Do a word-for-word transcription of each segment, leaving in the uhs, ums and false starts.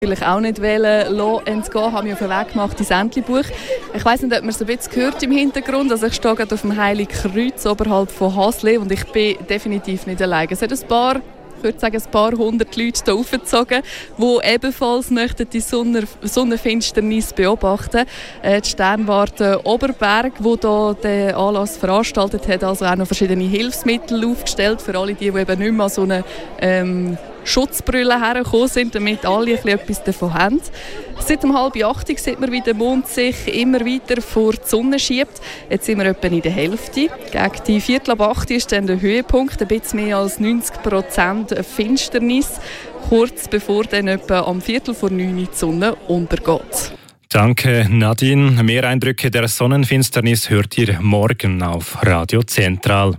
Natürlich auch nicht wählen lassen entgehen, habe mich auf den Weg gemacht ins Entlebuch. Ich weiss nicht, ob man es ein bisschen hört im Hintergrund. Also ich stehe gerade auf dem Heiligen Kreuz oberhalb von Hasle und ich bin definitiv nicht allein. Es hat ein paar, ich würde sagen, ein paar hundert Leute hier aufgezogen, die ebenfalls möchten die Sonne, Sonnenfinsternis beobachten. Äh, die Sternwarte Oberberg, die hier den Anlass veranstaltet hat, also auch noch verschiedene Hilfsmittel aufgestellt für alle, die, die eben nicht mehr so eine ähm, Schutzbrille hergekommen sind, damit alle etwas davon haben. Seit um halb acht sieht man, wie der Mond sich immer weiter vor die Sonne schiebt. Jetzt sind wir etwa in der Hälfte. Gegen die Viertel ab acht ist dann der Höhepunkt, ein bisschen mehr als neunzig Prozent Finsternis, kurz bevor dann etwa am Viertel vor neun die Sonne untergeht. Danke Nadine. Mehr Eindrücke der Sonnenfinsternis hört ihr morgen auf Radio Zentral.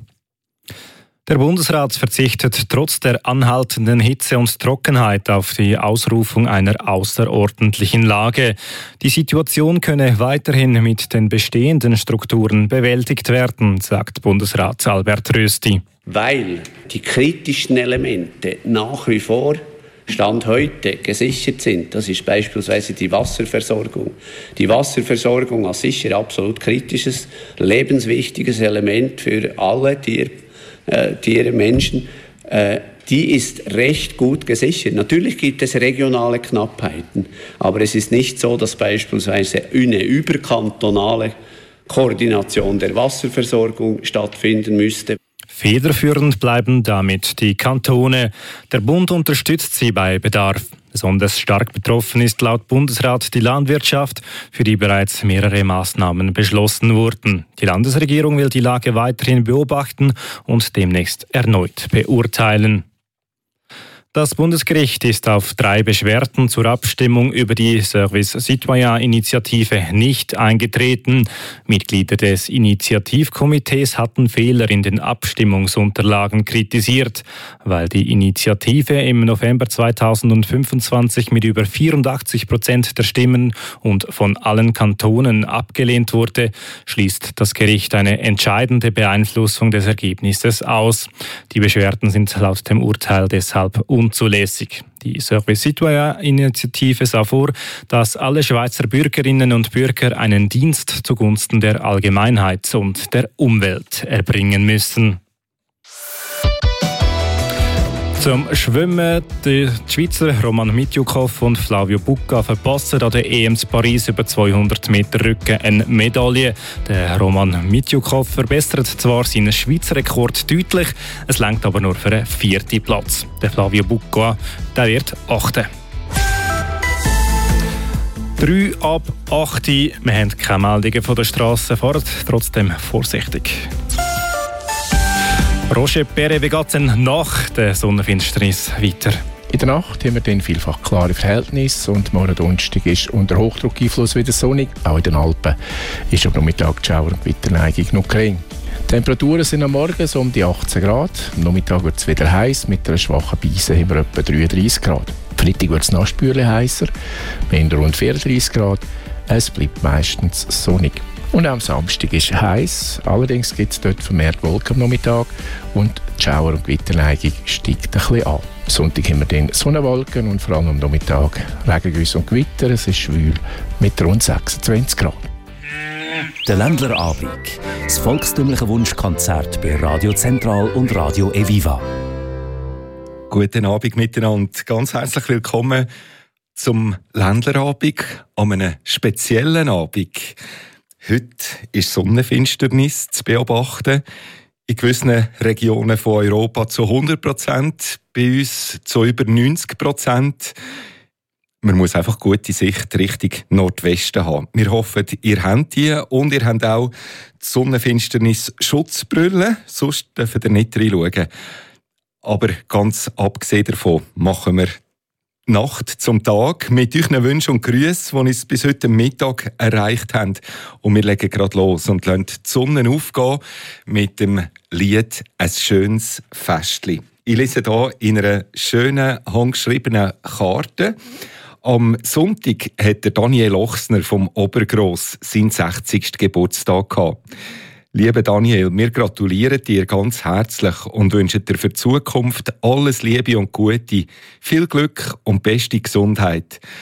Der Bundesrat verzichtet trotz der anhaltenden Hitze und Trockenheit auf die Ausrufung einer außerordentlichen Lage. Die Situation könne weiterhin mit den bestehenden Strukturen bewältigt werden, sagt Bundesrat Albert Rösti. Weil die kritischen Elemente nach wie vor Stand heute gesichert sind. Das ist beispielsweise die Wasserversorgung. Die Wasserversorgung als sicher absolut kritisches, lebenswichtiges Element für alle Tier, äh, Tiere, Menschen. Äh, die ist recht gut gesichert. Natürlich gibt es regionale Knappheiten, aber es ist nicht so, dass beispielsweise eine überkantonale Koordination der Wasserversorgung stattfinden müsste. Federführend bleiben damit die Kantone. Der Bund unterstützt sie bei Bedarf. Besonders stark betroffen ist laut Bundesrat die Landwirtschaft, für die bereits mehrere Maßnahmen beschlossen wurden. Die Landesregierung will die Lage weiterhin beobachten und demnächst erneut beurteilen. Das Bundesgericht ist auf drei Beschwerden zur Abstimmung über die Service Citoyen-Initiative nicht eingetreten. Mitglieder des Initiativkomitees hatten Fehler in den Abstimmungsunterlagen kritisiert. Weil die Initiative im November zweitausendfünfundzwanzig mit über vierundachtzig Prozent der Stimmen und von allen Kantonen abgelehnt wurde, schließt das Gericht eine entscheidende Beeinflussung des Ergebnisses aus. Die Beschwerden sind laut dem Urteil deshalb unzulässig. Die Service Citoyen-Initiative sah vor, dass alle Schweizer Bürgerinnen und Bürger einen Dienst zugunsten der Allgemeinheit und der Umwelt erbringen müssen. Zum Schwimmen, die Schweizer Roman Mitjukow und Flavio Bucca verpassen an der E M in Paris über zweihundert Meter Rücken eine Medaille. Der Roman Mitjukow verbessert zwar seinen Schweizer Rekord deutlich, es reicht aber nur für einen vierten Platz. Der Flavio Bucca, der wird achter. Drei ab acht. Wir haben keine Meldungen von der Strasse, fahrt trotzdem vorsichtig. Roger Perret, wie geht es denn nach der Sonnenfinsternis weiter? In der Nacht haben wir dann vielfach klare Verhältnisse und morgen Donnerstag ist unter Hochdruckeinfluss wieder sonnig. Auch in den Alpen ist am Nachmittag die Schauer- und Gewitterneigung noch gering. Die Temperaturen sind am Morgen so um die achtzehn Grad. Am Nachmittag wird es wieder heiß. Mit einer schwachen Beise haben wir etwa dreiunddreissig Grad. Am Freitag wird es noch spürlich heißer. Wir haben rund vierunddreissig Grad. Es bleibt meistens sonnig. Und auch am Samstag ist es heiß. Allerdings gibt es dort vermehrt Wolken am Nachmittag und die Schauer- und Gewitterneigung steigt ein bisschen an. Am Sonntag haben wir dann Sonnenwolken und vor allem am Nachmittag Regengüsse und Gewitter. Es ist schwül mit rund sechsundzwanzig Grad. Der Ländlerabend. Das volkstümliche Wunschkonzert bei Radio Zentral und Radio Eviva. Guten Abend miteinander. Ganz herzlich willkommen zum Ländlerabend, an einem speziellen Abend. Heute ist Sonnenfinsternis zu beobachten. In gewissen Regionen von Europa zu hundert Prozent, bei uns zu über neunzig Prozent. Man muss einfach gute Sicht Richtung Nordwesten haben. Wir hoffen, ihr habt die und ihr habt auch die Sonnenfinsternis-Schutzbrille. Sonst dürft ihr nicht reinschauen. Aber ganz abgesehen davon machen wir Nacht zum Tag mit euren Wünschen und Grüßen, die uns bis heute Mittag erreicht haben. Und wir legen gerade los und lassen die Sonne aufgehen mit dem Lied «Ein schönes Festli». Ich lese hier in einer schönen, handgeschriebenen Karte. Am Sonntag hat Daniel Ochsner vom Obergross seinen sechzigsten Geburtstag gehabt. Lieber Daniel, wir gratulieren dir ganz herzlich und wünschen dir für die Zukunft alles Liebe und Gute, viel Glück und beste Gesundheit.